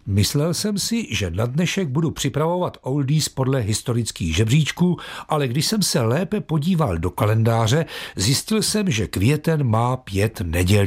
Myslel jsem si, že na dnešek budu připravovat oldies podle historických žebříčků, ale když jsem se lépe podíval do kalendáře, zjistil jsem, že květen má 5 nedělí.